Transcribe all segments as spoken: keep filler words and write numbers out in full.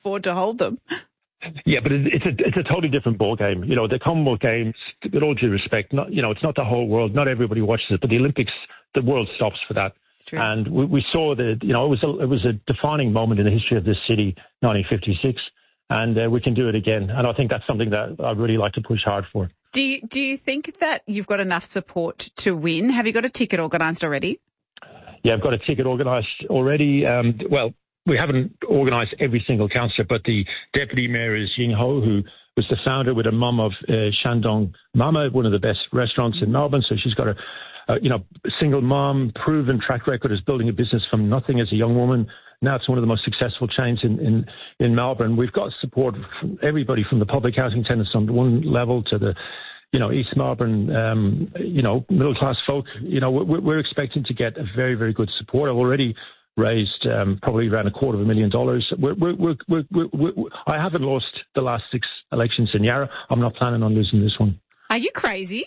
afford to hold them. Yeah, but it's a it's a totally different ball game. You know, the Commonwealth Games, with all due respect, not you know, it's not the whole world. Not everybody watches it, but the Olympics, the world stops for that. And we, we saw that, you know, it was a, it was a defining moment in the history of this city, nineteen fifty-six, and uh, we can do it again. And I think that's something that I'd really like to push hard for. Do you, do you think that you've got enough support to win? Have you got a ticket organised already? Yeah, I've got a ticket organised already. Um, well, we haven't organised every single councillor, but the deputy mayor is Ying Ho, who was the founder with a mum of uh, Shandong Mama, one of the best restaurants in Melbourne. So she's got a, a you know, single mom, proven track record as building a business from nothing as a young woman. Now it's one of the most successful chains in, in, in Melbourne. We've got support from everybody from the public housing tenants on one level to the, you know, East Melbourne, um, you know, middle-class folk. You know, we're, we're expecting to get a very, very good support. I've already raised um, probably around a quarter of a million dollars. We're, we're, we're, we're, we're, we're, I haven't lost the last six elections in Yarra. I'm not planning on losing this one. Are you crazy?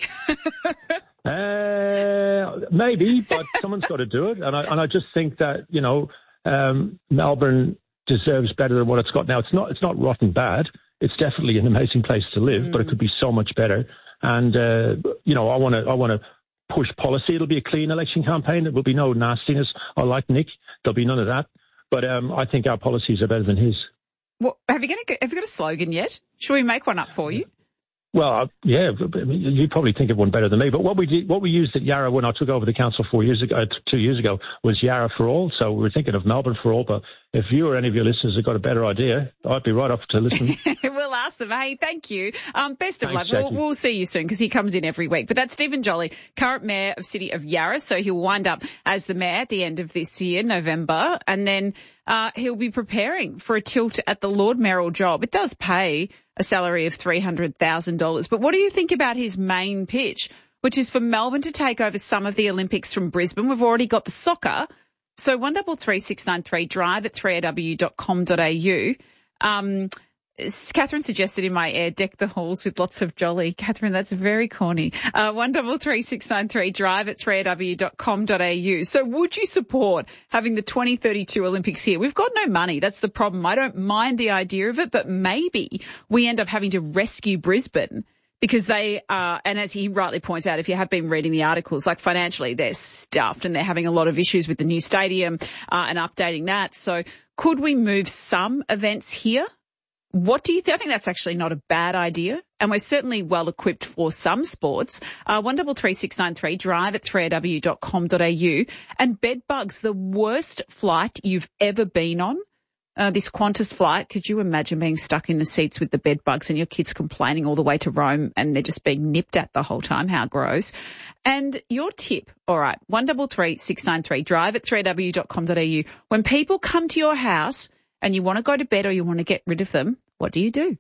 uh, maybe, but someone's got to do it. And I, and I just think that, you know, um, Melbourne deserves better than what it's got now. It's not, it's not rotten bad. It's definitely an amazing place to live, mm. but it could be so much better. And, uh, you know, I want to, I want to push policy. It'll be a clean election campaign. There will be no nastiness. I like Nick. There'll be none of that. But um, I think our policies are better than his. Well, have you, gonna, have you got a slogan yet? Should we make one up for you? Well, yeah, you probably think of one better than me. But what we did, what we used at Yarra when I took over the council four years ago, two years ago, was Yarra for All. So we were thinking of Melbourne for All. But if you or any of your listeners have got a better idea, I'd be right up to listen. We'll ask them. Hey, thank you. Um, best of Thanks, luck. We'll, we'll see you soon because he comes in every week. But that's Stephen Jolly, current mayor of City of Yarra. So he'll wind up as the mayor at the end of this year, November, and then uh, he'll be preparing for a tilt at the Lord Mayoral job. It does pay a salary of three hundred thousand dollars. But what do you think about his main pitch, which is for Melbourne to take over some of the Olympics from Brisbane? We've already got the soccer. So one double three six nine three, drive at three a w dot com dot a u. Um, Catherine suggested in my air, deck the halls with lots of jolly. Catherine, that's very corny. Uh, one double three six nine three, drive at three a w dot com dot a u. So would you support having the twenty thirty-two Olympics here? We've got no money. That's the problem. I don't mind the idea of it, but maybe we end up having to rescue Brisbane because they are, and as he rightly points out, if you have been reading the articles, like financially they're stuffed and they're having a lot of issues with the new stadium uh, and updating that. So could we move some events here? What do you think? I think that's actually not a bad idea. And we're certainly well equipped for some sports. Uh, one double three six nine three, drive at three a w dot com dot a u. And bed bugs, the worst flight you've ever been on. Uh, this Qantas flight, could you imagine being stuck in the seats with the bed bugs and your kids complaining all the way to Rome and they're just being nipped at the whole time? How gross. And your tip, all right, one double three six nine three, drive at three a w dot com dot a u. When people come to your house and you want to go to bed or you want to get rid of them, what do you do?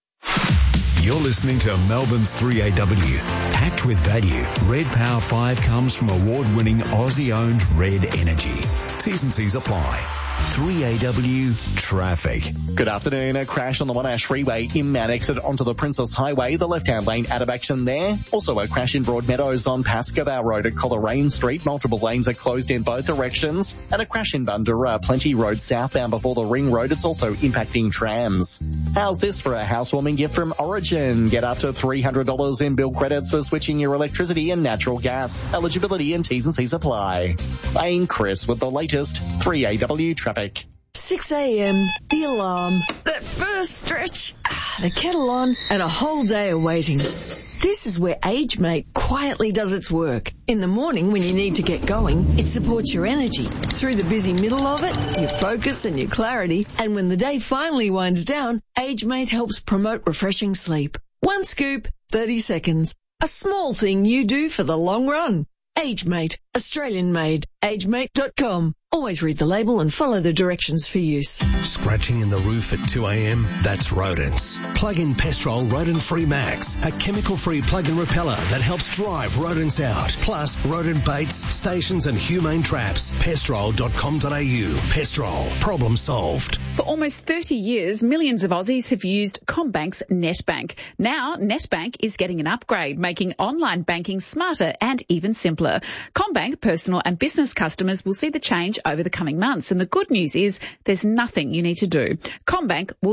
You're listening to Melbourne's three A W. Packed with value, Red Power five comes from award-winning Aussie-owned Red Energy. T's and C's apply. three A W traffic. Good afternoon. A crash on the Monash Freeway in Mount Exit onto the Princess Highway. The left-hand lane out of action there. Also a crash in Broadmeadows on Pascoe Road at Coleraine Street. Multiple lanes are closed in both directions. And a crash in Bundoora, Plenty Road southbound before the Ring Road. It's also impacting trams. How's this for a housewarming gift from Origin? Get up to three hundred dollars in bill credits for switching your electricity and natural gas. Eligibility and T's and C's apply. I'm Chris with the latest three A W traffic. six a.m, the alarm, that first stretch, the kettle on, and a whole day of waiting. This is where AgeMate quietly does its work. In the morning when you need to get going, it supports your energy. Through the busy middle of it, your focus and your clarity. And when the day finally winds down, AgeMate helps promote refreshing sleep. One scoop, thirty seconds. A small thing you do for the long run. AgeMate, Australian made. age mate dot com. Always read the label and follow the directions for use. Scratching in the roof at two a.m? That's rodents. Plug in Pestrol Rodent Free Max, a chemical-free plug-in repeller that helps drive rodents out. Plus, rodent baits, stations and humane traps. pestrol dot com dot a u. Pestrol. Problem solved. For almost thirty years, millions of Aussies have used CommBank's NetBank. Now, NetBank is getting an upgrade, making online banking smarter and even simpler. CommBank personal and business customers will see the change over the coming months. And the good news is there's nothing you need to do. CommBank will